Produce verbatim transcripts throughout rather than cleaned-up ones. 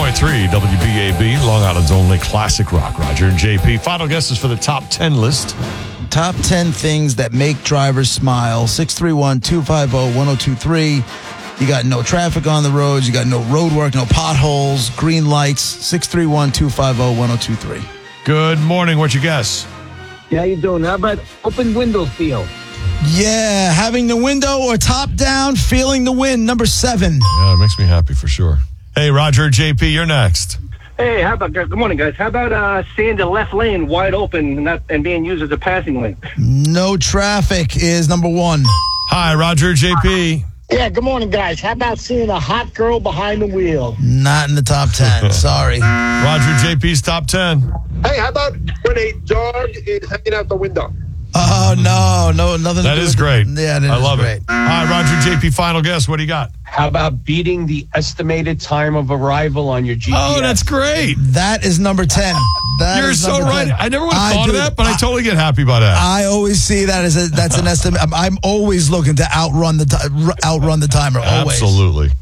point three W B A B, Long Island's only classic rock. Roger and J P. Final guesses for the top ten list. Top ten things that make drivers smile. six three one, two five zero, one zero two three. You got no traffic on the roads. You got no road work, no potholes, green lights. six three one, two five zero, one zero two three. Good morning. What'd you guess? Yeah, how you doing? How about open window feel? Yeah, having the window or top down, feeling the wind. Number seven. Yeah, it makes me happy for sure. Hey, Roger and J P, you're next. Hey, how about, good morning, guys. How about uh, seeing the left lane wide open and, not, and being used as a passing lane? No traffic is number one. Hi, Roger, J P. Yeah, good morning, guys. How about seeing a hot girl behind the wheel? Not in the top ten. Sorry. Roger, J P's top ten. Hey, how about when a dog is hanging out the window? Oh, no, no, nothing That to do is with great. Yeah, that I is love great. it. Hi, Roger, J P, final guess. What do you got? How about beating the estimated time of arrival on your G P S? Oh, that's great. That is number ten. That You're is so number right. ten. I never would have I thought do. of that, but I, I totally get happy about that. I always see that as a, that's an estimate. I'm, I'm always looking to outrun the ti- outrun the timer. Always. Absolutely.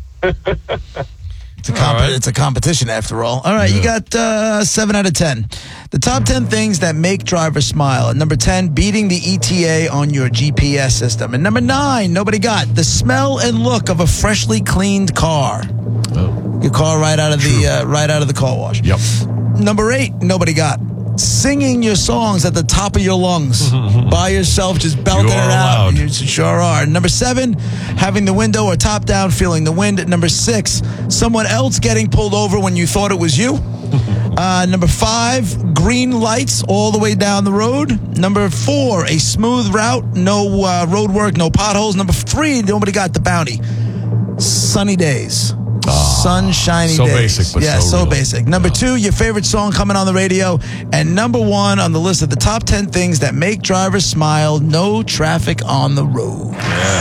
It's a, comp- right. it's a competition after all. All right, Yeah. you got uh, seven out of ten. The top ten things that make drivers smile. At number ten, beating the E T A on your G P S system. And number nine, nobody got the smell and look of a freshly cleaned car. Oh. Your car right out of True. the uh, right out of the car wash. Yep. Number eight, nobody got singing your songs at the top of your lungs by yourself, just belting You are it out. allowed. You sure are. Number seven, having the window or top down, feeling the wind. Number six, someone else getting pulled over when you thought it was you. Uh, number five, green lights all the way down the road. Number four, a smooth route, no uh, road work, no potholes. Number three, nobody got the bounty. Sunny days. Sunshiny so days. basic, but yeah, so so real. basic. Number two, your favorite song coming on the radio. And number one on the list of the top ten things that make drivers smile, no traffic on the road.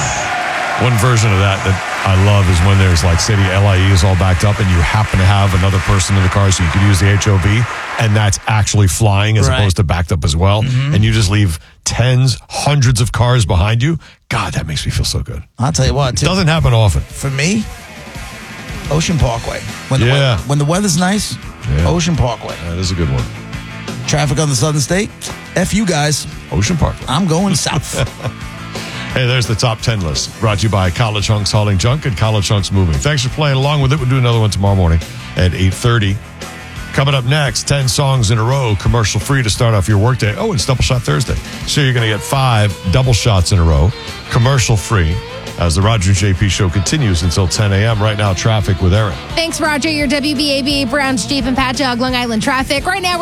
One version of that that I love is when there's like, say the L I E is all backed up and you happen to have another person in the car so you can use the H O V and that's actually flying as Right. opposed to backed up as well. Mm-hmm. And you just leave tens, hundreds of cars behind you. God, that makes me feel so good. I'll tell you what, too. Doesn't happen often. For me, Ocean Parkway. When the, Yeah. weather, when the weather's nice, Yeah. Ocean Parkway. That is a good one. Traffic on the Southern State, F you guys. Ocean Park. I'm going south. Hey, there's the top ten list. Brought to you by College Hunks Hauling Junk and College Hunks Moving. Thanks for playing along with it. We'll do another one tomorrow morning at eight thirty. Coming up next, ten songs in a row, commercial free to start off your workday. Oh, it's Double Shot Thursday. So you're going to get five double shots in a row, commercial free, as the Roger J P show continues until ten a.m. Right now, traffic with Aaron. Thanks, Roger. Your W B A B Browns Jeep and Patchogue Long Island traffic. Right now, we're